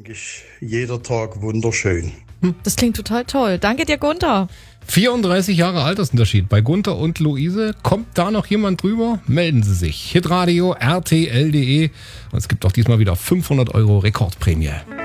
eigentlich jeder Tag wunderschön. Das klingt total toll. Danke dir, Gunther. 34 Jahre Altersunterschied bei Gunther und Luise. Kommt da noch jemand drüber? Melden Sie sich. Hitradio rtl.de. Und es gibt auch diesmal wieder 500 € Rekordprämie.